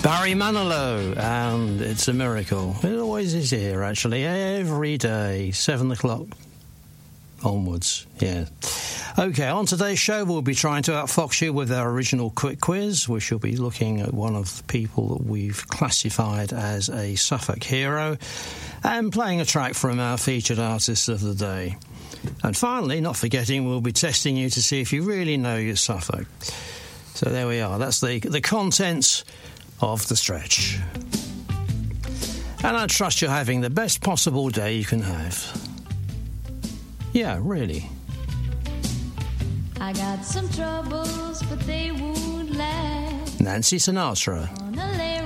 Barry Manilow, and It's a Miracle. It always is here, actually, every day, 7 o'clock onwards, yeah. OK, on today's show, we'll be trying to outfox you with our original quick quiz. We shall be looking at one of the people that we've classified as a Suffolk hero and playing a track from our featured artist of the day. And finally, not forgetting, we'll be testing you to see if you really know your Suffolk. So there we are. That's the contents of the stretch. And I trust you're having the best possible day you can have. Yeah, really. I got some troubles, but they won't last. Nancy Sinatra. On a